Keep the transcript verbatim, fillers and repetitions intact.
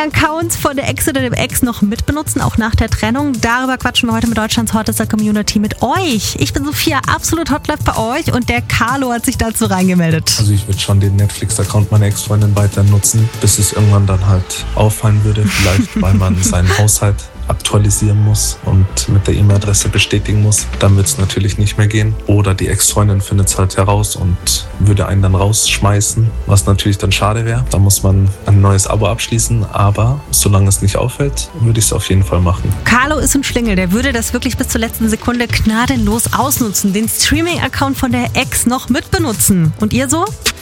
Streaming-Accounts von der Ex oder dem Ex noch mitbenutzen, auch nach der Trennung. Darüber quatschen wir heute mit Deutschlands hottester Community mit euch. Ich bin Sophia, absolut hotlife bei euch und der Carlo hat sich dazu reingemeldet. Also ich würde schon den Netflix-Account meiner Ex-Freundin weiter nutzen, bis es irgendwann dann halt auffallen würde, vielleicht weil man seinen Haushalt aktualisieren muss und mit der E-Mail-Adresse bestätigen muss. Dann wird es natürlich nicht mehr gehen. Oder die Ex-Freundin findet es halt heraus und würde einen dann rausschmeißen, was natürlich dann schade wäre. Da muss man ein neues Abo abschließen, aber solange es nicht auffällt, würde ich es auf jeden Fall machen. Carlo ist ein Schlingel, der würde das wirklich bis zur letzten Sekunde gnadenlos ausnutzen, den Streaming-Account von der Ex noch mitbenutzen. Und ihr so?